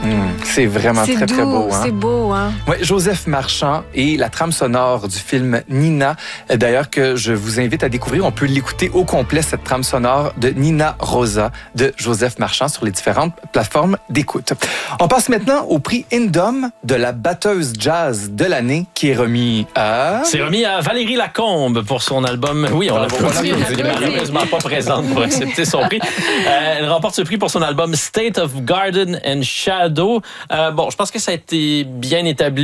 C'est vraiment C'est très, doux, très beau. Hein? c'est beau. Hein? Ouais, Joseph Marchand et la trame sonore du film Nina, d'ailleurs, que je vous invite à découvrir. On peut l'écouter au complet, cette trame sonore de Nina Rosa de Joseph Marchand sur les différentes plateformes d'écoute. On passe maintenant au prix Indom de la batteuse jazz de l'année qui est remis à... C'est remis à Valérie Lacombe pour son album. Oui, on l'a Voilà, elle est malheureusement pas présente pour accepter son prix. Elle remporte ce prix pour son album State of Garden and Shadow. Bon, je pense que ça a été bien établi.